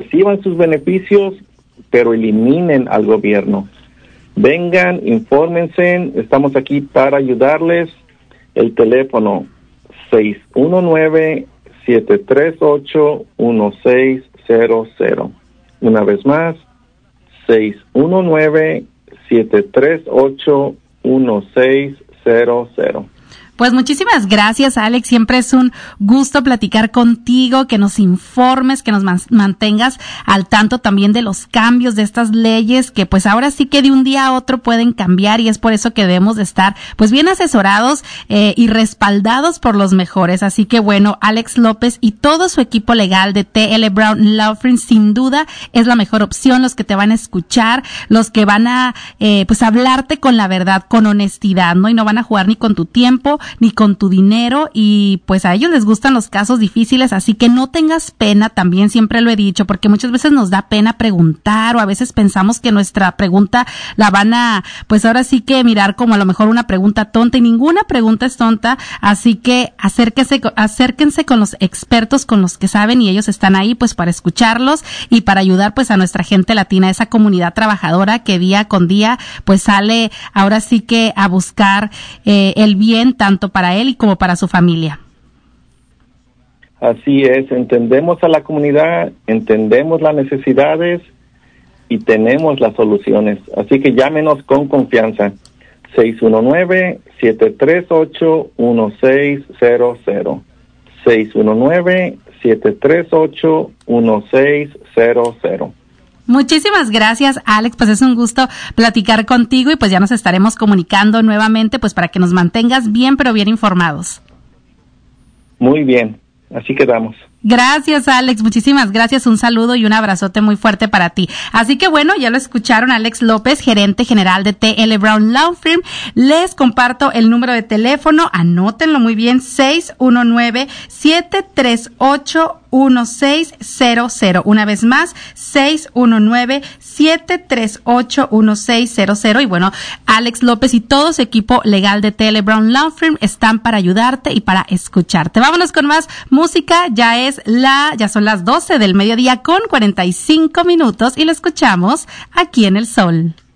reciban sus beneficios, pero eliminen al gobierno. Vengan, infórmense, estamos aquí para ayudarles. El teléfono 619-738-1600. Una vez más, 619-738-1600. Pues muchísimas gracias, Alex. Siempre es un gusto platicar contigo, que nos informes, que nos mantengas al tanto también de los cambios de estas leyes que pues ahora sí que de un día a otro pueden cambiar, y es por eso que debemos de estar pues bien asesorados y respaldados por los mejores. Así que bueno, Alex López y todo su equipo legal de T.L. Brown Law Firm sin duda es la mejor opción, los que te van a escuchar, los que van a pues hablarte con la verdad, con honestidad, ¿no? Y no van a jugar ni con tu tiempo ni con tu dinero, y pues a ellos les gustan los casos difíciles, así que no tengas pena. También siempre lo he dicho, porque muchas veces nos da pena preguntar, o a veces pensamos que nuestra pregunta la van a, pues ahora sí que mirar como a lo mejor una pregunta tonta, y ninguna pregunta es tonta, así que acérquense con los expertos, con los que saben, y ellos están ahí pues para escucharlos y para ayudar pues a nuestra gente latina, esa comunidad trabajadora que día con día pues sale ahora sí que a buscar el bien tanto para él y como para su familia. Así es, entendemos a la comunidad, entendemos las necesidades y tenemos las soluciones. Así que llámenos con confianza. 619-738-1600. 619-738-1600. Muchísimas gracias, Alex, pues es un gusto platicar contigo, y pues ya nos estaremos comunicando nuevamente pues para que nos mantengas bien, pero bien informados. Muy bien, así quedamos. Gracias, Alex, muchísimas gracias, un saludo y un abrazote muy fuerte para ti. Así que bueno, ya lo escucharon, Alex López, gerente general de T.L. Brown Law Firm. Les comparto el número de teléfono, anótenlo muy bien, 619-738-1600. Una vez más, 619-738-1600. Y bueno, Alex López y todo su equipo legal de T.L. Brown Law Firm están para ayudarte y para escucharte. Vámonos con más música, ya son las 12 del mediodía con 45 minutos y lo escuchamos aquí en El Sol.